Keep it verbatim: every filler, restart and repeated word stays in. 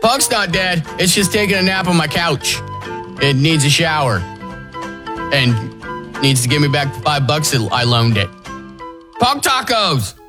Punk's not dead. It's just taking a nap on my couch. It needs a shower. And needs to give me back the five bucks that I loaned it. Punk tacos!